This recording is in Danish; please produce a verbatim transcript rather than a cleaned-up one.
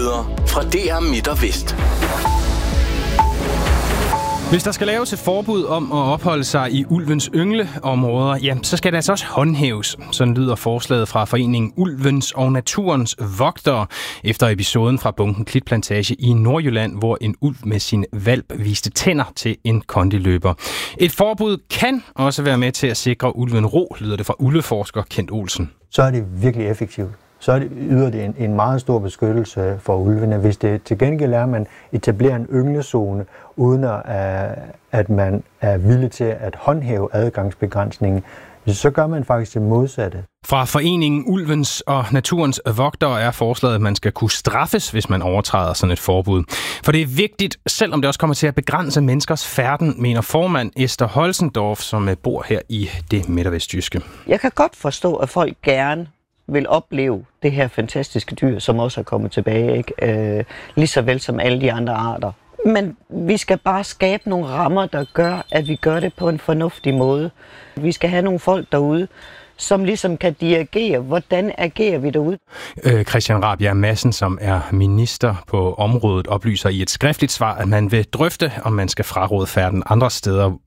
Nyheder fra D R Midt og Vest. Hvis der skal laves et forbud om at opholde sig i ulvens yngleområder, ja, så skal det altså også håndhæves. Sådan lyder forslaget fra foreningen Ulvens og Naturens Vogtere efter episoden fra Bunken Klitplantage i Nordjylland, hvor en ulv med sin hvalp viste tænder til en kondiløber. Et forbud kan også være med til at sikre ulven ro, lyder det fra ulveforsker Kent Olsen. Så er det virkelig effektivt. Så er det, yder det en, en meget stor beskyttelse for ulvene. Hvis det til gengæld er, at man etablerer en ynglezone, uden at, at man er villig til at håndhæve adgangsbegrænsningen, så gør man faktisk det modsatte. Fra foreningen Ulvens og Naturens Vogtere er forslaget, at man skal kunne straffes, hvis man overtræder sådan et forbud. For det er vigtigt, selvom det også kommer til at begrænse menneskers færden, mener formand Esther Holzendorf, som bor her i det midt- og vestjyske. Jeg kan godt forstå, at folk gerne vil opleve det her fantastiske dyr, som også er kommet tilbage, ikke? Øh, lige så vel som alle de andre arter. Men vi skal bare skabe nogle rammer, der gør, at vi gør det på en fornuftig måde. Vi skal have nogle folk derude, som ligesom kan dirigere, hvordan agerer vi derude. Øh, Christian Rabjerg Madsen, som er minister på området, oplyser i et skriftligt svar, at man vil drøfte, om man skal fraråde færden andre steder,